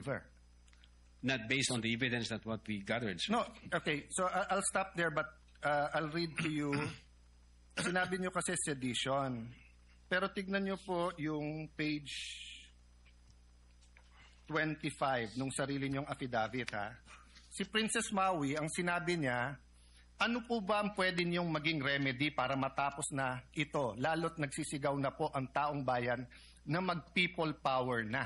believer. Not based on the evidence that what we gathered, sir. No, okay. So I'll stop there, but I'll read to you. Sinabi nyo kasi sedition. Pero tignan nyo po yung page 25 nung sarili nyong affidavit, ha? Si Princess Maui, ang sinabi niya, ano po ba ang pwede niyong maging remedy para matapos na ito? Lalo't nagsisigaw na po ang taong bayan na mag-people power na.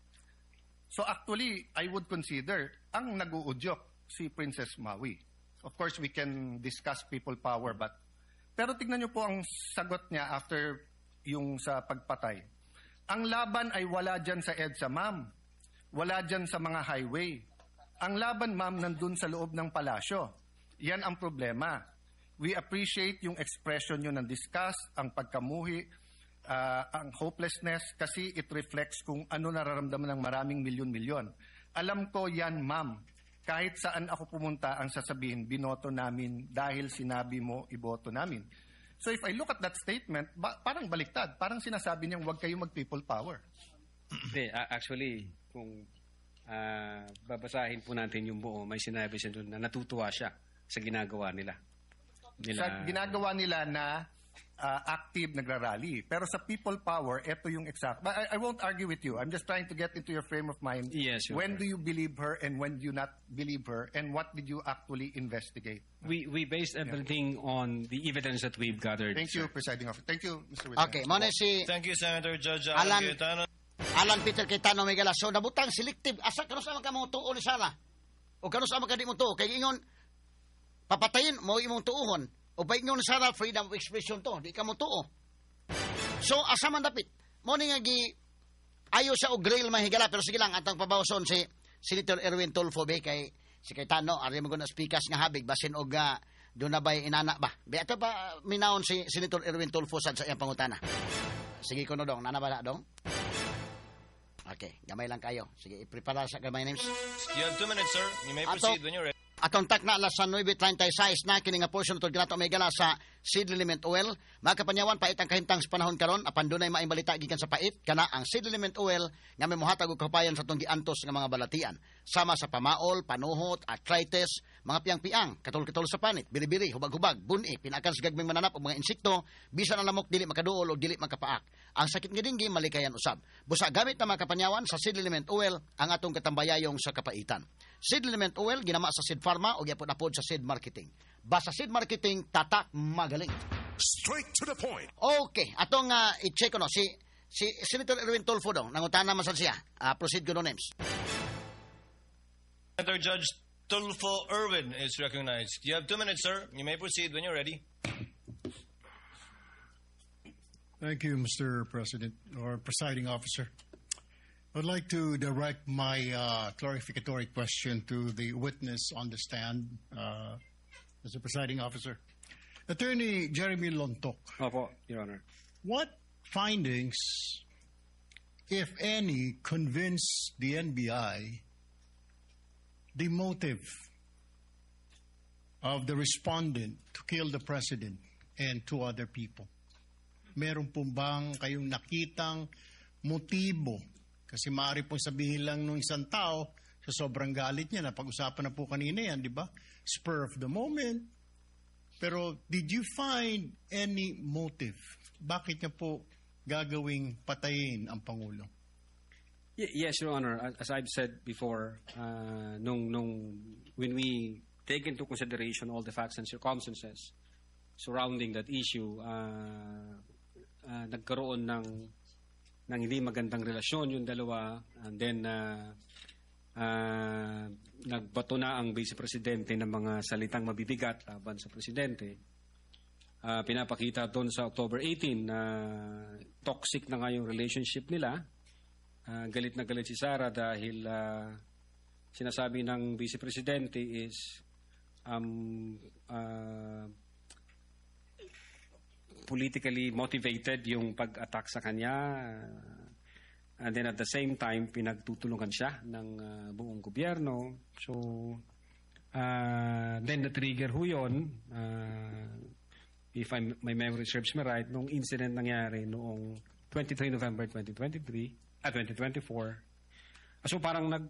So actually, I would consider ang nag-uudyok si Princess Maui. Of course, we can discuss people power, but pero tignan niyo po ang sagot niya after yung sa pagpatay. Ang laban ay wala dyan sa EDSA, ma'am. Wala dyan sa mga highway. Ang laban, ma'am, nandun sa loob ng palasyo. Yan ang problema. We appreciate yung expression nyo ng disgust, ang pagkamuhi, ang hopelessness, kasi it reflects kung ano nararamdaman ng maraming milyon-milyon. Alam ko yan, ma'am. Kahit saan ako pumunta, ang sasabihin, binoto namin dahil sinabi mo, iboto namin. So if I look at that statement, parang baliktad. Parang sinasabi niyang huwag kayo mag-people power. Actually, kung babasahin po natin yung buo, may sinabi siya doon na natutuwa siya sa ginagawa nila. Sa ginagawa nila na active nagrarally. Pero sa people power, ito yung exact. But I won't argue with you. I'm just trying to get into your frame of mind. Yes, when do you believe her and when do you not believe her? And what did you actually investigate? We based everything on the evidence that we've gathered. Thank you, Presiding Officer. Thank you, Mr. Witness. Okay, muna si Thank you, Senator Judge Alan Peter Cayetano Miguelas. So, nabutang selective. Asa, kano sa mga mong tuo ni Sara? O kano sa mga di mong tuo? Kaya ingon, papatayin mo imong tuuhon. O ba ingon Sara, freedom of expression to. Di ka mo tuo. So, asa man dapit. Muna nga ayaw siya o grill mahigala. Pero sige lang, atang pabawson si Senator Erwin Tulfo be kay si Cayetano. Ari mo na speakers nga habig. Basin o doon na ba'y inana ba? Beato ba minaon si Senator Erwin Tulfo sa iyang pangutana? Sige ko no dong. Nana ba na dong? Okay, gamay lang kayo. Sige, i-prepare sa gamay names. You have 2 minutes, sir. You may proceed when you're ready. Atong tak na alas 9:36 na kini nga portion tod grato may gala sa seed element oil. Mga kapanyawan pait ang kahintang sa panahon karon apan dunay maayong balita gikan sa pait kana ang seed element oil nga may mohatag og kahupayan sa tong giantos nga mga balatian sama sa pamaol, panuhot, arthritis, mga piang-piang, katol-katol sa panit, biri-biri, hubag-hubag, buni, pinakan sa gagming mananap og mga insekto, bisan ang lamok dili makaduol o dili makapaak. Ang sakit nga dinggi malikayan usab. Busa gamit na mga kapanyawan sa seed element oil ang atong katambayayong sa kapaitan. Seed element oil ginama sa Seed Pharma o gyapon-apod sa Seed Marketing. Basta Seed Marketing tatak magaling. Straight to the point. Okay, atong i-check ko no si Senator Erwin Tulfo dong nangutana man siya. Proceed ko no names. Senator Judge Tulfo Erwin is recognized. You have 2 minutes, sir. You may proceed when you're ready. Thank you, Mr. President, or Presiding Officer. I'd like to direct my clarificatory question to the witness on the stand, Mr. Presiding Officer. Attorney Jeremy Lontok. Opo, Your Honor. What findings, if any, convince the NBI the motive of the respondent to kill the President and 2 other people? Meron po bang kayong nakitang motibo? Kasi maaari pong sabihin lang nung isang tao sa sobrang galit niya, na pag-usapan na po kanina yan, di ba? Spur of the moment. Pero did you find any motive? Bakit niya po gagawing patayin ang Pangulo? Yes, Your Honor. As I've said before, when we take into consideration all the facts and circumstances surrounding that issue, nagkaroon ng hindi magandang relasyon yung dalawa, and then nagbato na ang Vice Presidente ng mga salitang mabibigat laban sa Presidente. Pinapakita doon sa October 18 na toxic na nga yung relationship nila. Galit na galit si Sara dahil sinasabi ng Vice Presidente is politically motivated yung pag-attack sa kanya, and then at the same time pinagtutulungan siya ng buong gobyerno. So then the-trigger ho yun, if my memory serves me right, nung incident nangyari noong 23 November 2024. So parang